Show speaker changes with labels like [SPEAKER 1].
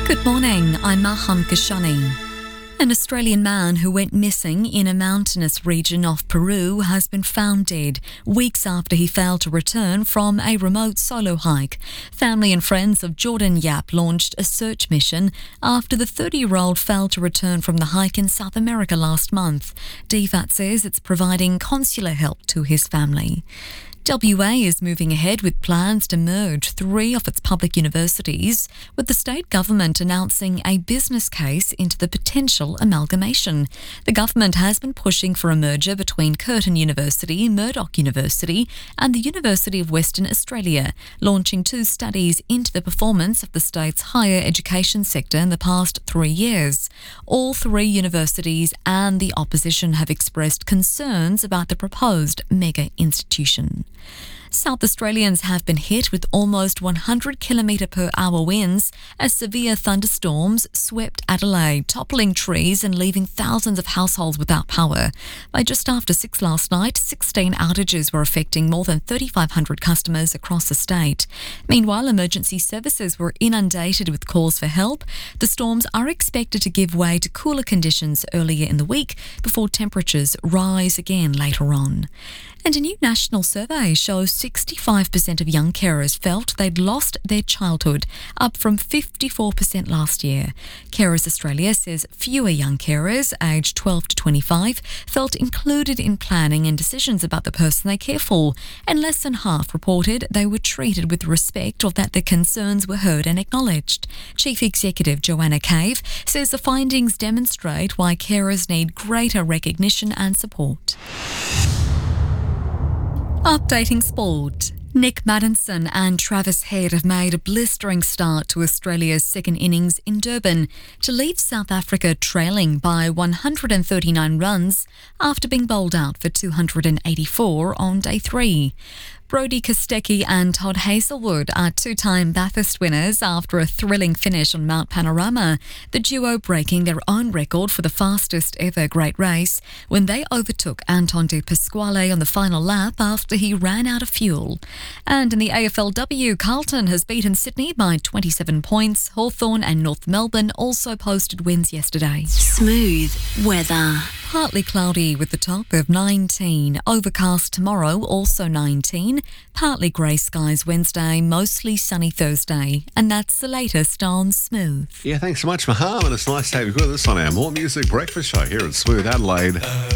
[SPEAKER 1] Good morning, I'm Maham Kashani. An Australian man who went missing in a mountainous region of Peru has been found dead weeks after he failed to return from a remote solo hike. Family and friends of Jordan Yap launched a search mission after the 30-year-old failed to return from the hike in South America last month. DFAT says it's providing consular help to his family. WA is moving ahead with plans to merge 3 of its public universities, with the state government announcing a business case into the potential amalgamation. The government has been pushing for a merger between Curtin University, Murdoch University and the University of Western Australia, launching 2 studies into the performance of the state's higher education sector in the past 3 years. All 3 universities and the opposition have expressed concerns about the proposed mega institution. South Australians have been hit with almost 100 km/h winds as severe thunderstorms swept Adelaide, toppling trees and leaving thousands of households without power. By just after 6 last night, 16 outages were affecting more than 3,500 customers across the state. Meanwhile, emergency services were inundated with calls for help. The storms are expected to give way to cooler conditions earlier in the week before temperatures rise again later on. And a new national survey shows 65% of young carers felt they'd lost their childhood, up from 54% last year. Carers Australia says fewer young carers aged 12 to 25 felt included in planning and decisions about the person they care for, and less than half reported they were treated with respect or that their concerns were heard and acknowledged. Chief Executive Joanna Cave says the findings demonstrate why carers need greater recognition and support. Updating sport. Nick Maddinson and Travis Head have made a blistering start to Australia's second innings in Durban to leave South Africa trailing by 139 runs after being bowled out for 284 on day 3. Brodie Kostecki and Todd Hazelwood are 2-time Bathurst winners after a thrilling finish on Mount Panorama, the duo breaking their own record for the fastest ever great race when they overtook Anton de Pasquale on the final lap after he ran out of fuel. And in the AFLW, Carlton has beaten Sydney by 27 points. Hawthorn and North Melbourne also posted wins yesterday.
[SPEAKER 2] Smooth weather.
[SPEAKER 1] Partly cloudy with the top of 19. Overcast tomorrow, also 19. Partly grey skies Wednesday, mostly sunny Thursday. And that's the latest on Smooth.
[SPEAKER 3] Yeah, thanks so much, Maham. And it's nice to have you with us on our More Music Breakfast Show here at Smooth Adelaide.